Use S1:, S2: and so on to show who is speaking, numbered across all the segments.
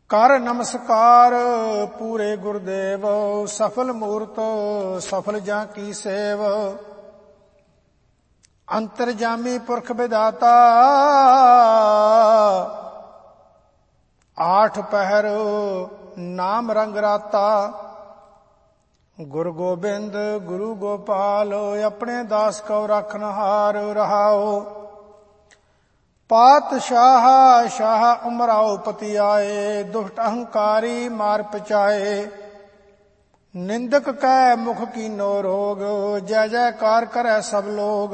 S1: ਕਰ ਨਮਸਕਾਰ ਪੂਰੇ ਗੁਰਦੇਵ, ਸਫਲ ਮੂਰਤ ਸਫਲ ਜਾਂ ਕੀ ਸੇਵ। ਅੰਤਰਜਾਮੀ ਪੁਰਖ ਵਿਦਾਤਾ, ਆਠ ਪਹਿਰ ਨਾਮ ਰੰਗ ਰਾਤਾ। ਗੁਰੂ ਗੋਬਿੰਦ ਗੁਰੂ ਗੋਪਾਲ, ਆਪਣੇ ਦਾਸ ਕਉ ਰਖਨਹਾਰ ਰਹਾਓ। ਪਾਤਸ਼ਾਹ ਸ਼ਾਹ ਉਮਰਾਓ ਪਤੀ ਆਏ, ਦੁਸ਼ਟ ਅਹੰਕਾਰੀ ਮਾਰ ਪਚਾਏ। ਨਿੰਦਕ ਕੈ ਮੁਖ ਕੀਨੋ ਰੋਗ, ਜੈ ਜੈਕਾਰ ਕਰੈ ਸਭ ਲੋਗ।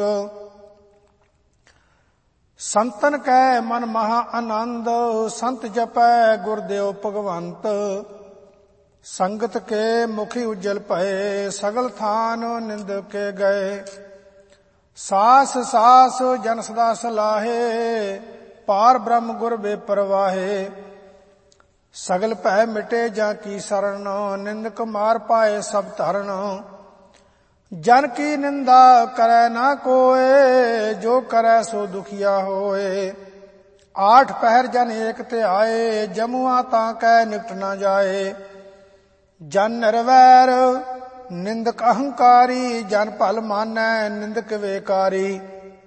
S1: ਸੰਤਨ ਕੈ ਮਨ ਮਹਾ ਆਨੰਦ, ਸੰਤ ਜਪੈ ਗੁਰਦੇਵ ਭਗਵੰਤ। ਸੰਗਤ ਕੇ ਮੁਖੀ ਉਜਲ ਭਏ, ਸਗਲ ਥਾਨ ਨਿੰਦਕ ਕੇ ਗਏ। ਸਾਸ ਸਾਸ ਜਨ ਸਦਾ ਸਲਾਹੇ, ਪਾਰ ਬ੍ਰਹਮ ਗੁਰ ਬੇਪਰਵਾਹੇ। ਸਗਲ ਭੈ ਮਿਟੇ ਜਾਂ ਕੀ ਸਰਣ, ਨਿੰਦਕ ਮਾਰ ਪਾਏ ਸਭ ਧਰਨ। ਜਨ ਕੀ ਨਿੰਦਾ ਕਰੈ ਨਾ ਕੋਏ, ਜੋ ਕਰੈ ਸੋ ਦੁਖੀਆ ਹੋਏ। ਆਠ ਪਹਿਰ ਜਨ ਏਕ ਧਿਆਏ, ਜਮੂਆ ਤਾਂ ਕੈ ਨਿਕਟ ਨਾ ਜਾਏ। ਜਨ ਨਿਰਵੈਰ ਨਿੰਦਕ ਅਹੰਕਾਰੀ, ਜਨ ਭਲ ਮਾਨੈ ਨਿੰਦਕ ਵੇਕਾਰੀ।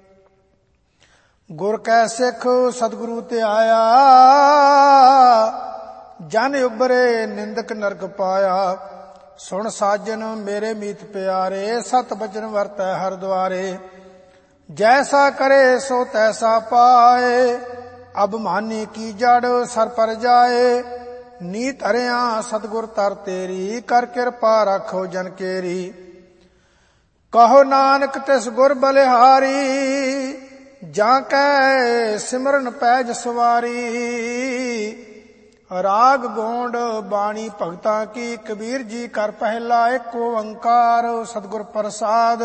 S1: ਗੁਰ ਕੈ ਸਿੱਖ ਸਤਿਗੁਰੂ ਧਿਆਇਆ, ਜਨ ਉਬਰੇ ਨਿੰਦਕ ਨਰਕ ਪਾਇਆ। ਸੁਣ ਸਾਜਨ ਮੇਰੇ ਮੀਤ ਪਿਆਰੇ, ਸਤ ਬਚਨ ਵਰਤੈ ਹਰ ਦੁਆਰੇ। ਜੈਸਾ ਕਰੇ ਸੋ ਤੈਸਾ ਪਾਏ, ਅਭਮਾਨੀ ਕੀ ਜੜ ਸਰ ਪਰ ਜਾਏ। ਨੀਤ ਹਰਿਆ ਸਤਿਗੁਰ ਤਰ ਤੇਰੀ, ਕਰ ਕਿਰਪਾ ਰਾਖੋ ਜਨ ਕੇਰੀ। ਕਹੋ ਨਾਨਕ ਤਿਸ ਗੁਰ ਬਲਿਹਾਰੀ, ਜਾਂ ਕੈ ਸਿਮਰਨ ਪੈਜ ਸਵਾਰੀ। ਰਾਗ ਗੋਂਡ ਬਾਣੀ ਭਗਤਾਂ ਕੀ, ਕਬੀਰ ਜੀ ਕਰ ਪਹਿਲਾ ਏਕ ਓੰਕਾਰ ਸਤਿਗੁਰ ਪ੍ਰਸਾਦ।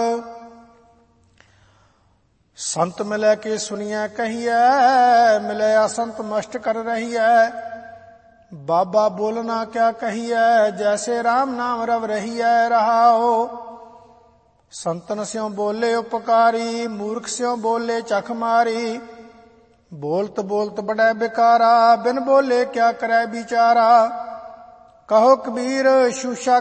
S1: ਸੰਤ ਮਿਲੈ ਕੇ ਸੁਣੀਐ ਕਹੀਐ, ਮਿਲਿਆ ਸੰਤ ਮਸਟ ਕਰ ਰਹੀਐ। ਬਾਬਾ ਬੋਲਣਾ ਕਿਆ ਕਹੀਐ, ਜੈਸੇ RAM ਨਾਮ ਰਵ ਰਹੀਐ ਰਹਾਓ। ਸੰਤਨ ਸਿਉ ਬੋਲੇ ਉਪਕਾਰੀ, ਮੂਰਖ ਸਿਉ ਬੋਲੇ ਚਖ ਮਾਰੀ। ਬੋਲਤ ਬੋਲਤ ਬੜੈ ਬਿਕਾਰਾ, ਬਿਨ ਬੋਲੇ ਕਿਆ ਕਰੈ ਵਿਚਾਰਾ। ਕਹੋ ਕਬੀਰ ਸ਼ੂਸ਼ਾ